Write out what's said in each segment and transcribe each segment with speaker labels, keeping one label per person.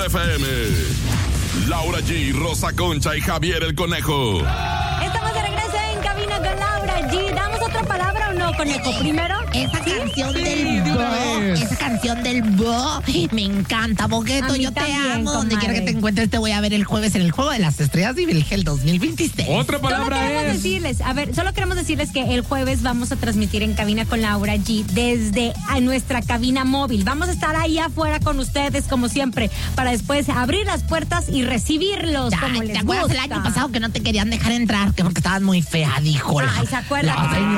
Speaker 1: FM. Laura G, Rosa Concha y Javier el Conejo.
Speaker 2: Estamos de regreso en Cabina con Laura G. ¿Damos otra palabra o no, Conejo? Primero.
Speaker 3: Esa canción del Bo, esa canción del Bo, me encanta, Bogueto, yo te amo. Donde quiera que te encuentres, te voy a ver el jueves en el Juego de las Estrellas de Vilgel 2026.
Speaker 4: Otra palabra
Speaker 2: Solo queremos decirles que el jueves vamos a transmitir en Cabina con Laura G desde nuestra cabina móvil. Vamos a estar ahí afuera con ustedes, como siempre, para después abrir las puertas y recibirlos como les gusta. ¿Te
Speaker 3: acuerdas el año pasado que no te querían dejar entrar? Que porque estabas muy fea, dijo.
Speaker 2: Ay, ¿se acuerdan?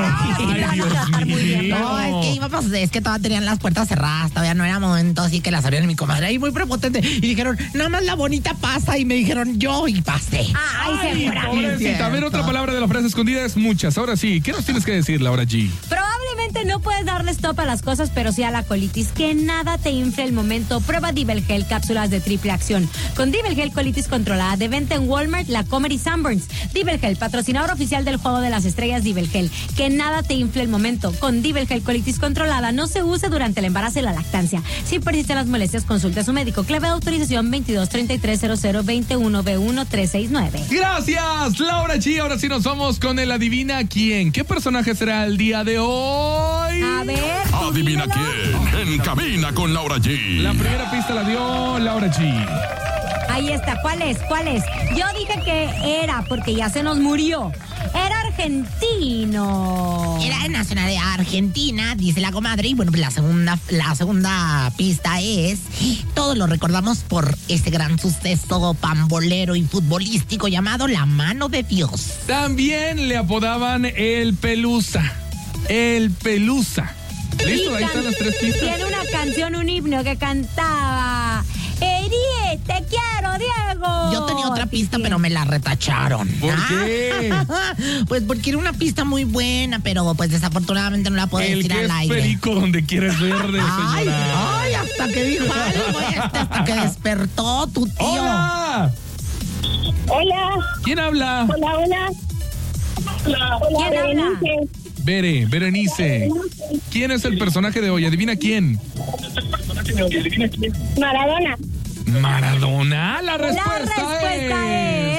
Speaker 3: No, es que todavía tenían las puertas cerradas, todavía no era momento, así que las abrieron mi comadre ahí muy prepotente y dijeron, nada más la bonita pasa, y me dijeron yo y pasé.
Speaker 2: Ay,
Speaker 4: pobrecita. A ver, otra palabra de la frase escondida es muchas. Ahora sí, ¿qué nos tienes que decir, Laura G?
Speaker 2: Probablemente no puedes darle stop a las cosas, pero sí a la colitis. Que nada te infle el momento. Prueba Divelgel, cápsulas de triple acción. Con Divelgel, colitis controlada, de venta en Walmart, La Comer y Sanborns. Divelgel, patrocinador oficial del Juego de las Estrellas. Divelgel, que nada te infle el momento. Con Divelgel, colitis controlada, no se use durante el embarazo y la lactancia. Si persisten las molestias, consulte a su médico. Clave de autorización 22330021-369.
Speaker 4: Gracias, Laura G. Ahora sí nos vamos con el Adivina Quién. ¿Qué personaje será el día de hoy?
Speaker 2: A ver.
Speaker 1: Adivina quién. En Cabina con Laura G.
Speaker 4: La primera pista la dio Laura G.
Speaker 2: Ahí está. ¿Cuál es? Yo dije que era, porque ya se nos murió. Era argentino.
Speaker 3: Era nacional de Argentina, dice la comadre. Y bueno, la segunda pista es, todos lo recordamos por ese gran suceso pambolero y futbolístico llamado La Mano de Dios.
Speaker 4: También le apodaban el Pelusa. El Pelusa. ¿Listo? Ahí están las tres pistas.
Speaker 2: Tiene una canción, un himno que cantaba: Erie, te quiero, Diego.
Speaker 3: Yo tenía otra pista, pero me la retacharon.
Speaker 4: ¿Por qué?
Speaker 3: Pues porque era una pista muy buena, pero pues desafortunadamente no la puedo decir al aire.
Speaker 4: El que es perico donde quieres verde, señora.
Speaker 3: Ay, hasta que dijo algo, hasta que despertó tu tío.
Speaker 4: ¡Hola!
Speaker 5: Hola.
Speaker 4: ¿Quién habla?
Speaker 5: Hola.
Speaker 2: ¿Quién habla?
Speaker 4: Berenice. ¿Quién es el personaje de hoy? Adivina quién.
Speaker 5: Maradona.
Speaker 4: Maradona. La respuesta
Speaker 2: es